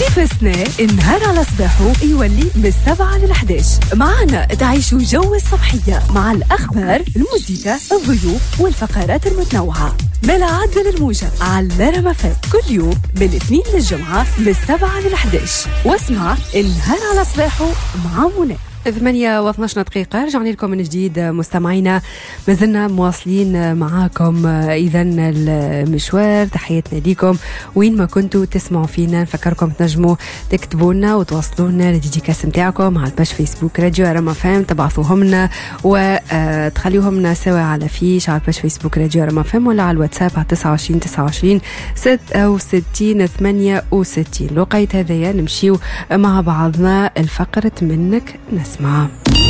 نفسنا النهار على صباحه يولي من 7 ل 11. معنا تعيشوا جو الصبحية مع الأخبار، الموسيقى، الضيوف والفقرات المتنوعة. ملعب للموجة على رمفات كل يوم من الاثنين للجمعة من 7 ل 11. واسمع النهار على صباحه مع منى. 8:12 دقيقة. رجعنا لكم من جديد مستمعينا، ما زلنا مواصلين معاكم إذا المشوار. تحياتنا لكم وين ما كنتوا تسمعوا فينا. نفكركم تنجموا تكتبوا لنا وتواصلوا لنا الديديكاس نتاعكم على الباش فيسبوك راديو رما فام، تبعثوهم لنا وتخليوهم لنا سوا على فيش على الباش فيسبوك راديو رما فام، ولا على الواتساب على 29 66 68. لقيت هذايا نمشيو مع بعضنا الفقرة منك نسمع.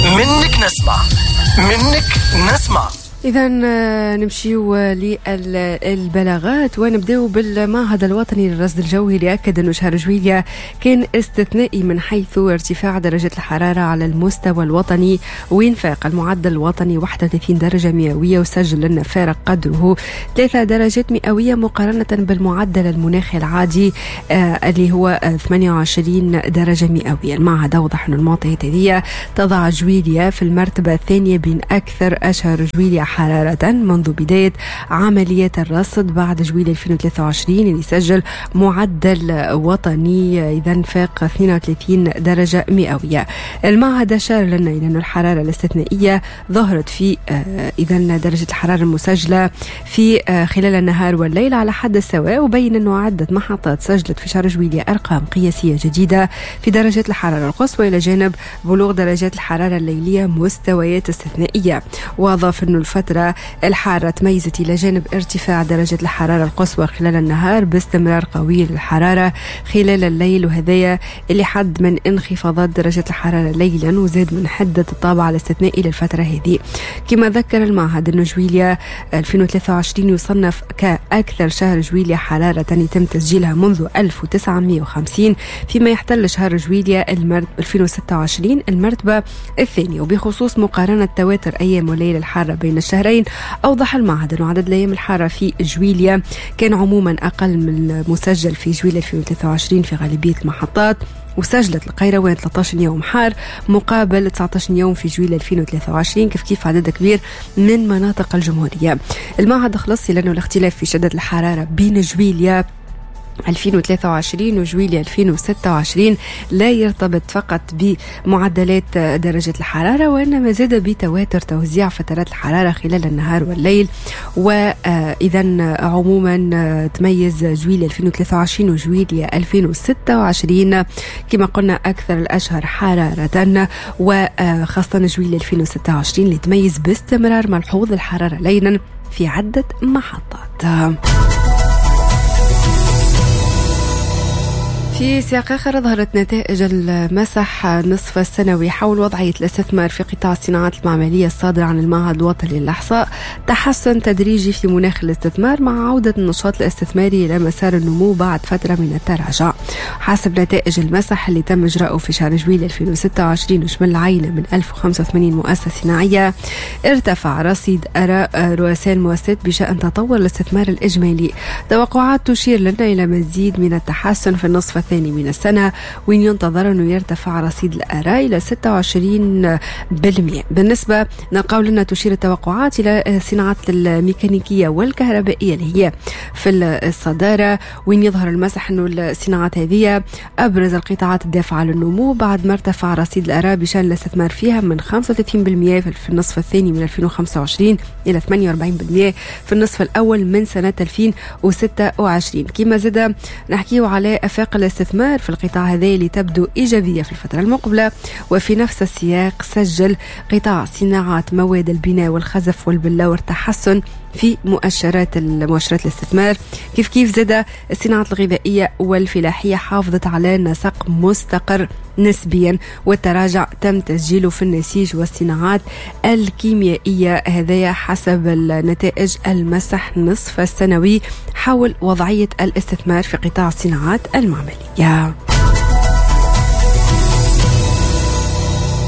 إذا نمشيو للبلاغات ونبدأ بالمعهد الوطني للرصد الجوي اللي أكد أنه شهر جويلية كان استثنائي من حيث ارتفاع درجة الحرارة على المستوى الوطني، وينفاق المعدل الوطني 31 درجة مئوية، وسجل لنا فارق قدره 3 درجات مئوية مقارنة بالمعدل المناخي العادي اللي هو 28 درجة مئوية. المعهد أوضح أن المعطيات هذه تضع جويلية في المرتبة الثانية بين أكثر أشهر جويلية حرارة منذ بداية عملية الرصد بعد جويلية 2023 اللي سجل معدل وطني إذا فاق 32 درجة مئوية. المعهد أشار لنا إلى أن الحرارة الاستثنائية ظهرت في إذا درجة الحرارة المسجلة في خلال النهار والليل على حد سواء، وبين أنه عدة محطات سجلت في شهر جويلية أرقام قياسية جديدة في درجات الحرارة القصوى إلى جانب بلوغ درجات الحرارة الليلية مستويات استثنائية. وأضاف أنه الفترة الحارة تميزت إلى جانب ارتفاع درجة الحرارة القصوى خلال النهار باستمرار قوي للحرارة خلال الليل، وهذايا اللي حد من انخفاضات درجة الحرارة ليلا وزاد من حدة الطابع الاستثنائي للفترة هذه. كما ذكر المعهد أنه جويلية 2023 يصنف كأكثر شهر جويلية حرارة يتم تسجيلها منذ 1950، فيما يحتل شهر جويلية 2026 المرتبة الثانية. وبخصوص مقارنة تواتر أيام وليلة الحارة بين الشهرين، أوضح المعهد أن عدد الأيام الحارة في جويلية كان عموما أقل من المسجل في جويلية 2023 في غالبية المحطات، وسجلت القيروان 13 يوم حار مقابل 19 يوم في جويلية 2023 كيف عدد كبير من مناطق الجمهورية. المعهد خلص إلى أنه الاختلاف في شدة الحرارة بين جويلية 2023 وجويلية 2026 لا يرتبط فقط بمعدلات درجة الحرارة، وإنما زاد بتواتر توزيع فترات الحرارة خلال النهار والليل. وإذا عموما تميز جويلية 2023 وجويلية 2026 كما قلنا أكثر الأشهر حرارة، وخاصة جويلية 2026 اللي تميز باستمرار ملحوظ الحرارة ليلا في عدة محطات. في سياق آخر، ظهرت نتائج المسح نصف السنوي حول وضعية الاستثمار في قطاع الصناعات المعملية الصادرة عن المعهد الوطني للإحصاء تحسن تدريجي في مناخ الاستثمار مع عودة النشاط الاستثماري إلى مسار النمو بعد فترة من التراجع. حسب نتائج المسح اللي تم إجراؤه في شهر جويلية 2026 وشمل عينة من 1085 مؤسسة صناعية، ارتفع رصيد آراء رؤساء المؤسسات بشأن تطور الاستثمار الإجمالي. توقعات تشير لنا إلى مزيد من التحسن في النصف الثاني من السنة، وين ينتظر أنه يرتفع رصيد الآراء إلى 26%. بالنسبة نقول لنا تشير التوقعات إلى الصناعات الميكانيكية والكهربائية اللي هي في الصدارة، وين يظهر المسح أنه الصناعات هذه أبرز القطاعات الدافعة للنمو بعد ما ارتفع رصيد الآراء بشأن الاستثمار فيها من 35% في النصف الثاني من 2025 إلى 48% في النصف الأول من سنة 2026. كما زاد نحكيه على أفاق الاستثمار في القطاع هذا اللي تبدو إيجابية في الفترة المقبلة. وفي نفس السياق سجل قطاع صناعات مواد البناء والخزف والبلور تحسن في مؤشرات الاستثمار. كيف زاد الصناعات الغذائية والفلاحية حافظت على نسق مستقر نسبيا، والتراجع تم تسجيله في النسيج والصناعات الكيميائية، هذا حسب النتائج المسح نصف السنوي حول وضعية الاستثمار في قطاع الصناعات المعملية.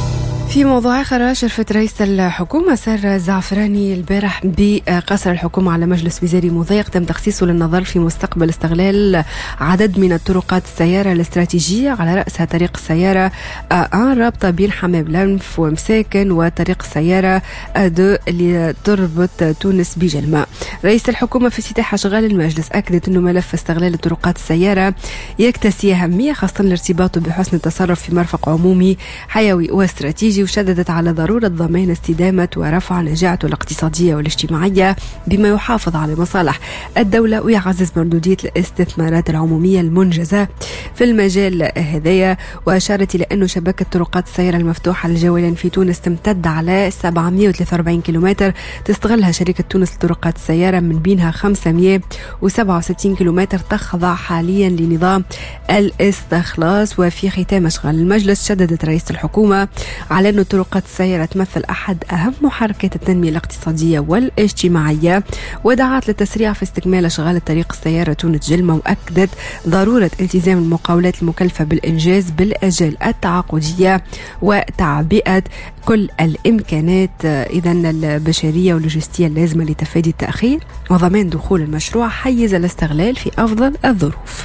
في موضوع آخر، شرفت رئيس الحكومة سار زعفراني البارح بقصر الحكومة على مجلس وزاري مضيق تم تخصيصه للنظر في مستقبل استغلال عدد من الطرقات السيارة الاستراتيجية، على رأسها طريق السيارة رابطة بين حمام لنف ومساكن، وطريق السيارة دو اللي تربط تونس بجلمة. رئيس الحكومة في افتتاح أشغال المجلس أكدت أنه ملف استغلال الطرقات السيارة يكتسي أهمية، خاصة لارتباطه بحسن التصرف في مرفق عمومي حيوي واستراتيجي، وشددت على ضرورة ضمان استدامة ورفع نجاعته الاقتصادية والاجتماعية بما يحافظ على مصالح الدولة ويعزز مردودية الاستثمارات العمومية المنجزة في المجال هذايا. وأشارت إلى أنه شبكة طرقات السيارة المفتوحة للجولان في تونس تمتد على 743 كيلومتر تستغلها شركة تونس لطرقات السيارة، من بينها 567 كيلومتر تخضع حاليا لنظام الاستخلاص. وفي ختام أشغال المجلس شددت رئيس الحكومة على أن طرقات السيارة تمثل أحد أهم محركات التنمية الاقتصادية والاجتماعية، ودعت للتسريع في استكمال أشغال الطريق السيارة تونس جلمة، وأكدت ضرورة التزام المقاولات المكلفة بالإنجاز بالأجال التعاقدية وتعبئة كل الإمكانات إذا البشرية واللوجستية اللازمة لتفادي التأخير وضمان دخول المشروع حيز الاستغلال في أفضل الظروف.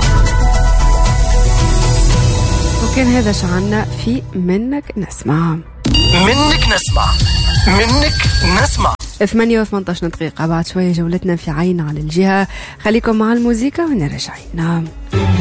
وكان هذا شعرنا في منك نسمع. 8:18 دقيقة، بعد شوية جولتنا في عين على الجهة. خليكم مع الموسيقى ونرجعين.